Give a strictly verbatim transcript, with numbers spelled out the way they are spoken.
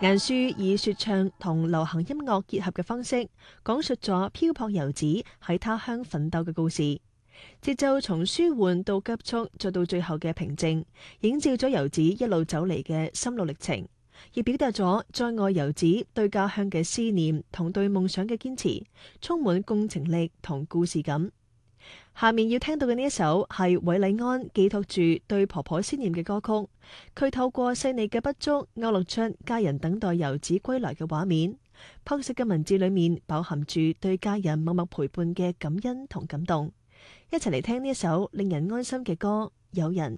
顏書以說唱同流行音樂結合嘅方式，講述咗漂泊遊子喺他鄉奮鬥嘅故事。節奏從舒緩到急速，再到最後嘅平靜，映照咗遊子一路走嚟嘅心路歷程，亦表達咗在外遊子對家鄉嘅思念同對夢想嘅堅持，充滿共情力同故事感。下面要聽到嘅呢一首係韋禮安寄託住對婆婆思念嘅歌曲，佢透過細膩嘅筆觸勾勒出家人等待遊子歸來嘅畫面，樸實嘅文字裏面飽含住對家人默默陪伴嘅感恩同感動。一齊嚟聽呢一首令人安心嘅歌《有人》。